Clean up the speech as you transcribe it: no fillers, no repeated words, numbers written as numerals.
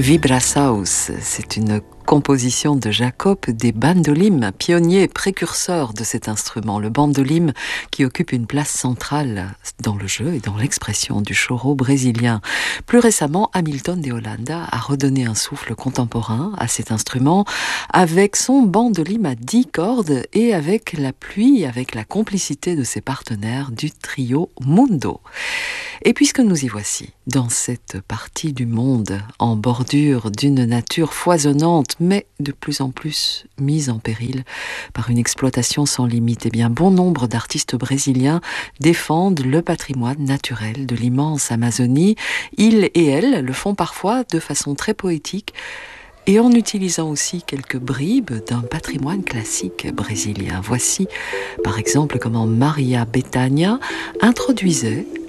Vibraçaos, c'est une composition de Jacob des Bandolim, pionnier et précurseur de cet instrument. Le bandolim qui occupe une place centrale dans le jeu et dans l'expression du choro brésilien. Plus récemment, Hamilton de Holanda a redonné un souffle contemporain à cet instrument avec son bandolim à 10 cordes et avec l'appui, avec la complicité de ses partenaires du trio Mundo. Et puisque nous y voici, dans cette partie du monde, en bordure d'une nature foisonnante, mais de plus en plus mise en péril par une exploitation sans limite, eh bien, bon nombre d'artistes brésiliens défendent le patrimoine naturel de l'immense Amazonie. Ils et elles le font parfois de façon très poétique, et en utilisant aussi quelques bribes d'un patrimoine classique brésilien. Voici, par exemple, comment Maria Bethânia introduisait